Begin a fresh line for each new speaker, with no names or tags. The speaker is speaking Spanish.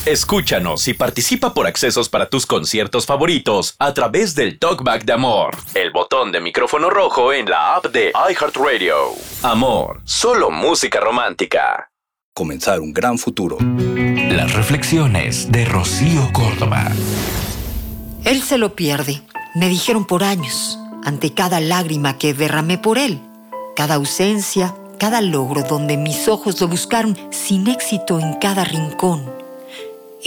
Escúchanos y participa por accesos para tus conciertos favoritos a través del Talkback de Amor, el botón de micrófono rojo en la app de iHeartRadio. Amor, solo música romántica.
Comenzar un gran futuro.
Las reflexiones de Rocío Córdoba.
Él se lo pierde, me dijeron por años, ante cada lágrima que derramé por él, cada ausencia, cada logro donde mis ojos lo buscaron sin éxito en cada rincón.